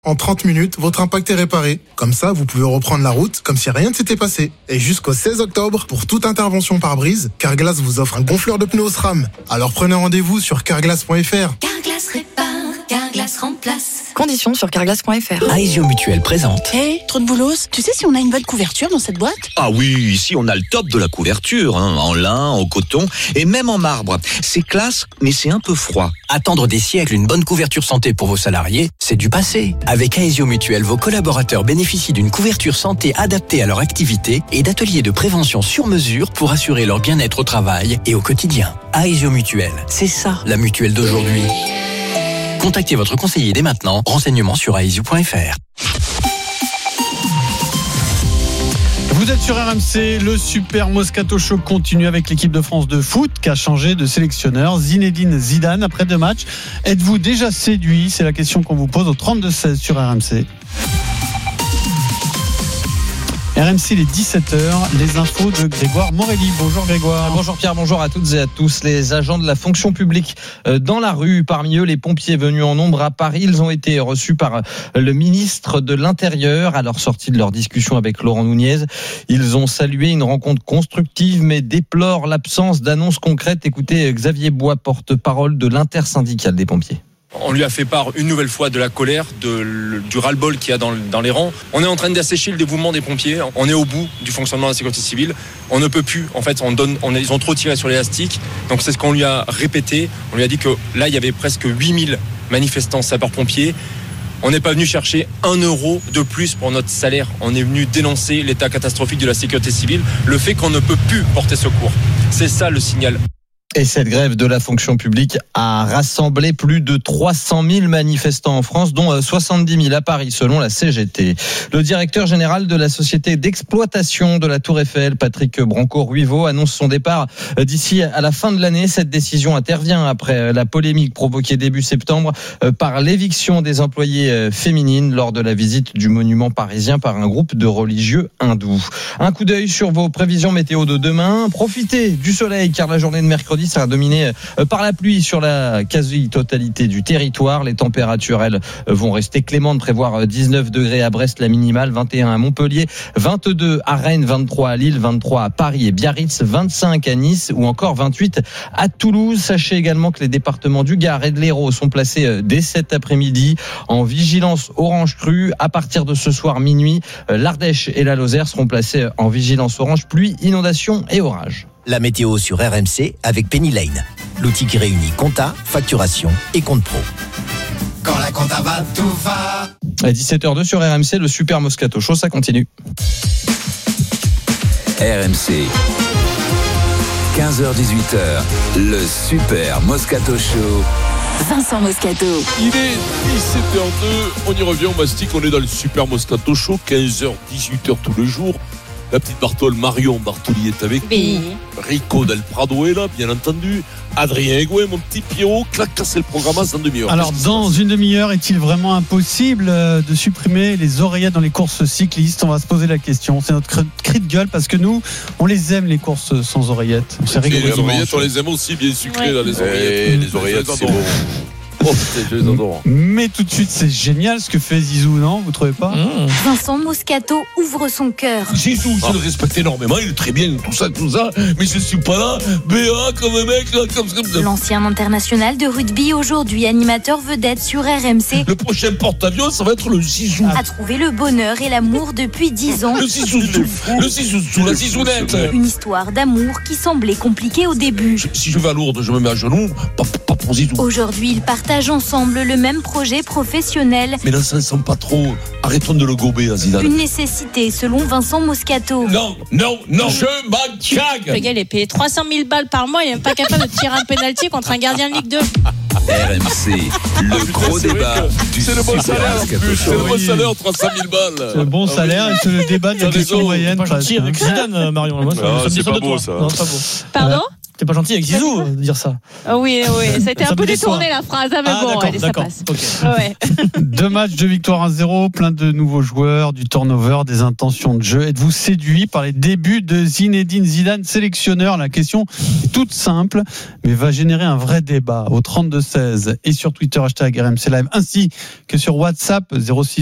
En 30 minutes, votre impact est réparé. Comme ça, vous pouvez reprendre la route comme si rien ne s'était passé. Et jusqu'au 16 octobre, pour toute intervention pare-brise, Carglass vous offre un gonfleur de pneus SRAM. Alors prenez rendez-vous sur carglass.fr. Carglass répare, Carglass remplace. Conditions sur carglass.fr. Aesio Mutuelle présente. Hey, trop de boulos, tu sais si on a une bonne couverture dans cette boîte ? Ah oui, ici on a le top de la couverture, en lin, en coton et même en marbre. C'est classe, mais c'est un peu froid. Attendre des siècles une bonne couverture santé pour vos salariés, c'est du passé. Avec Aesio Mutuelle, vos collaborateurs bénéficient d'une couverture santé adaptée à leur activité et d'ateliers de prévention sur mesure pour assurer leur bien-être au travail et au quotidien. Aesio Mutuelle, c'est ça la mutuelle d'aujourd'hui. Contactez votre conseiller dès maintenant. Renseignements sur aesio.fr. Vous êtes sur RMC, le Super Moscato Show continue avec l'équipe de France de foot qui a changé de sélectionneur. Zinedine Zidane, après 2 matchs. Êtes-vous déjà séduit ? C'est la question qu'on vous pose au 32-16 sur RMC. RMC, les 17h, les infos de Grégoire Morelli. Bonjour Grégoire. Bonjour Pierre, bonjour à toutes et à tous. Les agents de la fonction publique dans la rue, parmi eux les pompiers venus en nombre à Paris, ils ont été reçus par le ministre de l'Intérieur à leur sortie de leur discussion avec Laurent Nunez. Ils ont salué une rencontre constructive mais déplorent l'absence d'annonces concrètes. Écoutez Xavier Bois, porte-parole de l'intersyndicale des pompiers. On lui a fait part une nouvelle fois de la colère, du ras-le-bol qu'il y a dans les rangs. On est en train d'assécher le dévouement des pompiers. On est au bout du fonctionnement de la sécurité civile. On ne peut plus. En fait, ils ont trop tiré sur l'élastique. Donc c'est ce qu'on lui a répété. On lui a dit que là, il y avait presque 8000 manifestants sapeurs-pompiers. On n'est pas venu chercher 1 euro de plus pour notre salaire. On est venu dénoncer l'état catastrophique de la sécurité civile, le fait qu'on ne peut plus porter secours. C'est ça le signal. Et cette grève de la fonction publique a rassemblé plus de 300 000 manifestants en France, dont 70 000 à Paris, selon la CGT. Le directeur général de la société d'exploitation de la Tour Eiffel, Patrick Branco-Ruivo, annonce son départ d'ici à la fin de l'année. Cette décision intervient après la polémique provoquée début septembre par l'éviction des employées féminines lors de la visite du monument parisien par un groupe de religieux hindous. Un coup d'œil sur vos prévisions météo de demain. Profitez du soleil car la journée de mercredi sera dominée par la pluie sur la quasi-totalité du territoire. Les températures, elles, vont rester clémentes, prévoir 19 degrés à Brest, la minimale, 21 à Montpellier, 22 à Rennes, 23 à Lille, 23 à Paris et Biarritz, 25 à Nice ou encore 28 à Toulouse. Sachez également que les départements du Gard et de l'Hérault sont placés dès cet après-midi en vigilance orange crue. À partir de ce soir minuit, l'Ardèche et la Lozère seront placés en vigilance orange pluie, inondation et orage. La météo sur RMC avec Penny Lane, l'outil qui réunit compta, facturation et compte pro. Quand la compta va, tout va. À 17h02 sur RMC, le Super Moscato Show, ça continue. RMC, 15h-18h, le Super Moscato Show. Vincent Moscato. Il est 17h02, on y revient, on mastique, on est dans le Super Moscato Show, 15h-18h tous les jours. La petite Bartole, Marion Bartoli est avec nous. Rico Del Prado est là, bien entendu. Adrien Egouin, mon petit Pierrot, clac, c'est le programme en demi-heure. Alors, dans une demi-heure, est-il vraiment impossible de supprimer les oreillettes dans les courses cyclistes ? On va se poser la question. C'est notre cri de gueule parce que nous, on les aime, les courses sans oreillettes. C'est rigolo. Les oreillettes, on les aime aussi, bien sucrées, là, les oreillettes. Les oreillettes, c'est bon. Je les adore. Mais tout de suite, c'est génial ce que fait Zizou, non ? Vous trouvez pas ? Vincent Moscato ouvre son cœur. Zizou, je le respecte énormément, il est très bien, tout ça, mais je suis pas là, béat comme un mec, là, comme ça. L'ancien international de rugby, aujourd'hui animateur vedette sur RMC. Le prochain porte-avions, ça va être le Zizou. A trouvé le bonheur et l'amour depuis 10 ans. Le Zizou, la Zizounette. Une histoire d'amour qui semblait compliquée au début. Si je vais à Lourdes, je me mets à genoux, pas pour Zizou. Aujourd'hui, ils partagent ensemble le même projet professionnel. Mais là, ça ne semble pas trop. Arrêtons de le gober à Zidane. Une nécessité, selon Vincent Moscato. Non, je m'encague. Le gars, il est payé 300 000 balles par mois, il n'est même pas capable de tirer un penalty contre un gardien de Ligue 2. RMC, le gros débat du C'est le bon salaire, en plus. C'est le bon salaire, 300 000 balles. C'est le bon salaire et c'est le débat de la question moyenne. Moi, je tire avec Zidane, Marion. Moi, c'est pas beau, ça. Non, pas beau. Pardon ? C'était pas gentil avec Zizou de dire ça. Oui, c'était Ça un peu me déçoit. détourné la phrase, mais bon, allez, ça d'accord. passe. Okay. Ouais. 2 matchs, 2 victoires 1-0, plein de nouveaux joueurs, du turnover, des intentions de jeu. Êtes-vous séduit par les débuts de Zinedine Zidane, sélectionneur? La question est toute simple, mais va générer un vrai débat au 32-16 et sur Twitter #RMC Live, ainsi que sur WhatsApp 06